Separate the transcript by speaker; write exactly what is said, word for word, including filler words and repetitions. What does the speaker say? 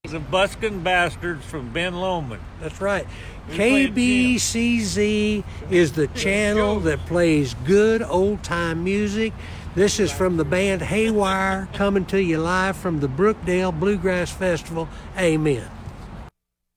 Speaker 1: The Buskin' Bastards from Ben Lomond.
Speaker 2: That's right.
Speaker 1: We
Speaker 2: K
Speaker 1: played
Speaker 2: B C Z is the channel that plays good old-time music. This is from the band Haywire, coming to you live from the Brookdale Bluegrass Festival. Amen.